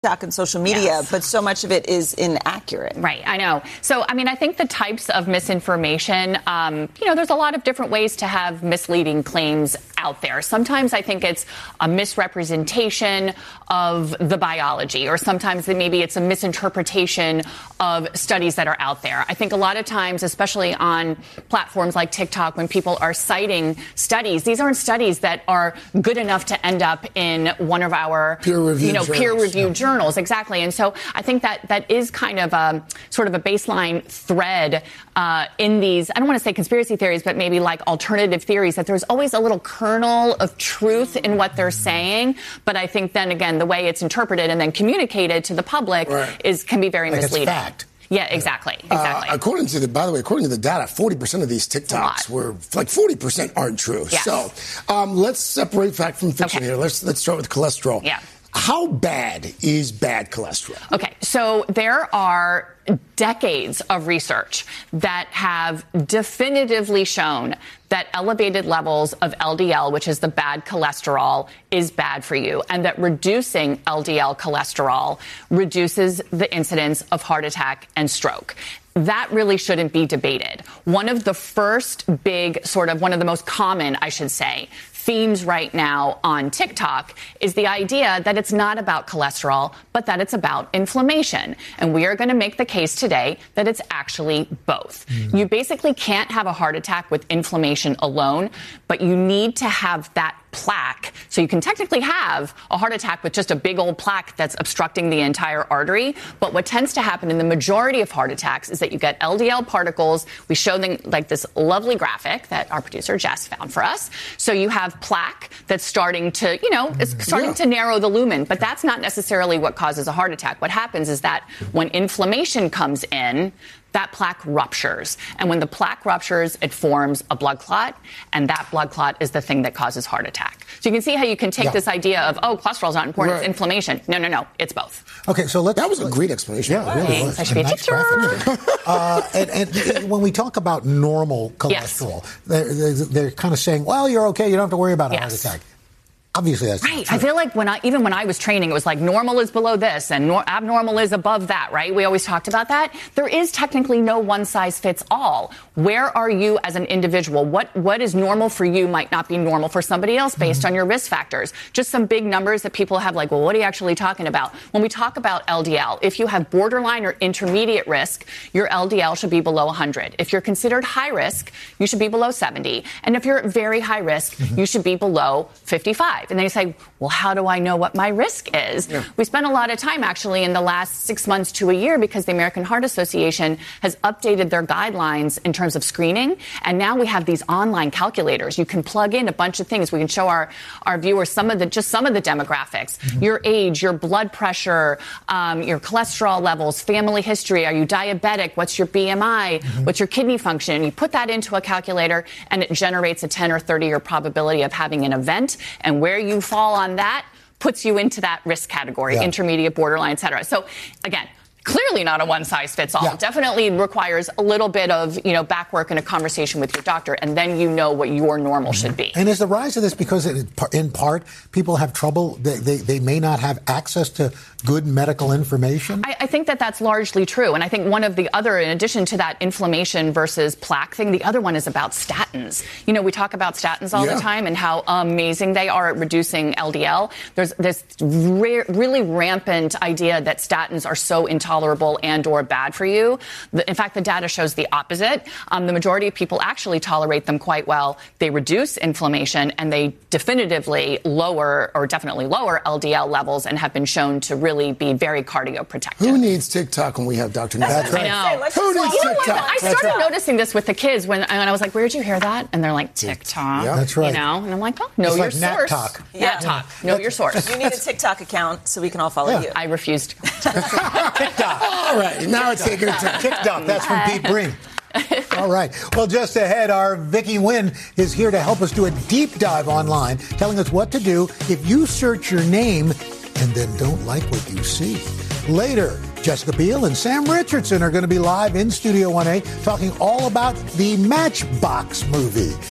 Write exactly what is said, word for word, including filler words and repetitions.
TikTok and social media, yes. but so much of it is inaccurate. Right, I know. So, I mean, I think the types of misinformation, um, you know, there's a lot of different ways to have misleading claims out there. Sometimes I think it's a misrepresentation of the biology, or sometimes maybe it's a misinterpretation of studies that are out there. I think a lot of times, especially on platforms like TikTok, when people are citing studies, these aren't studies that are good enough to end up in one of our peer-reviewed you know, journals. peer-reviewed Yeah. journals. Exactly. And so I think that that is kind of a sort of a baseline thread uh, in these, I don't want to say conspiracy theories, but maybe like alternative theories, that there's always a little kernel of truth in what they're saying. But I think then again, the way it's interpreted and then communicated to the public right. is can be very like misleading. It's fact. Yeah, exactly. Exactly. Uh, according to the, by the way, according to the data, forty percent of these TikToks were like forty percent aren't true. Yes. So um, let's separate fact from fiction Okay. here. Let's let's start with cholesterol. Yeah. How bad is bad cholesterol? Okay, so there are decades of research that have definitively shown that elevated levels of L D L, which is the bad cholesterol, is bad for you, and that reducing L D L cholesterol reduces the incidence of heart attack and stroke. That really shouldn't be debated. One of the first big, sort of one of the most common, I should say, themes right now on TikTok is the idea that it's not about cholesterol, but that it's about inflammation. And we are going to make the case today that it's actually both. Mm-hmm. You basically can't have a heart attack with inflammation alone, but you need to have that plaque. So you can technically have a heart attack with just a big old plaque that's obstructing the entire artery. But what tends to happen in the majority of heart attacks is that you get L D L particles. We show them like this lovely graphic that our producer Jess found for us. So you have plaque that's starting to, you know, is starting yeah. to narrow the lumen. But that's not necessarily what causes a heart attack. What happens is that when inflammation comes in, that plaque ruptures. And when the plaque ruptures, it forms a blood clot. And that blood clot is the thing that causes heart attack. So you can see how you can take yeah. this idea of, oh, cholesterol is not important, right. it's inflammation. No, no, no, it's both. Okay, so let's... That was a great explanation. Yeah, it really was. I should be a nice teacher. uh, and, and when we talk about normal cholesterol, yes. they're, they're, they're kind of saying, well, you're okay, you don't have to worry about a yes. heart attack. Obviously, that's right. I feel like when I, even when I was training, it was like normal is below this and nor, abnormal is above that, right? We always talked about that. There is technically no one size fits all. Where are you as an individual? What what is normal for you might not be normal for somebody else based mm-hmm. on your risk factors. Just some big numbers that people have like, well, what are you actually talking about? When we talk about L D L, if you have borderline or intermediate risk, your L D L should be below one hundred. If you're considered high risk, you should be below seventy. And if you're at very high risk, mm-hmm. you should be below fifty-five. And then you say, well, how do I know what my risk is? Yeah. We spent a lot of time actually in the last six months to a year because the American Heart Association has updated their guidelines in terms of screening. And now we have these online calculators. You can plug in a bunch of things. We can show our, our viewers some of the, just some of the demographics, mm-hmm. your age, your blood pressure, um, your cholesterol levels, family history. Are you diabetic? What's your B M I? Mm-hmm. What's your kidney function? You put that into a calculator and it generates a ten or thirty year probability of having an event, and where you fall on that puts you into that risk category, yeah. intermediate, borderline, et cetera. So again, clearly not a one size fits all. Yeah. Definitely requires a little bit of, you know, back work and a conversation with your doctor, and then you know what your normal mm-hmm. should be. And is the rise of this because it, in part people have trouble, they, they, they may not have access to good medical information? I, I think that that's largely true. And I think one of the other, in addition to that inflammation versus plaque thing, the other one is about statins. You know, we talk about statins all yeah. the time and how amazing they are at reducing L D L. There's this re- really rampant idea that statins are so intolerable Tolerable and or bad for you. In fact, the data shows the opposite. Um, the majority of people actually tolerate them quite well. They reduce inflammation and they definitively lower or definitely lower L D L levels and have been shown to really be very cardioprotective. Who needs TikTok when we have Doctor That's right. I know. Who needs you know TikTok? I started right. noticing this with the kids when, when I was like, where'd you hear that? And they're like, TikTok. Yeah. That's right. You know? And I'm like, oh, know it's your like source. Talk. Yeah, yeah. Talk. Know your source. You need a TikTok account so we can all follow yeah. you. I refused. TikTok. All right, now it's taking a turn. TikTok, that's from Pete Breen. All right. Well, just ahead, our Vicky Nguyen is here to help us do a deep dive online, telling us what to do if you search your name and then don't like what you see. Later, Jessica Biel and Sam Richardson are going to be live in Studio one A talking all about the Matchbox movie.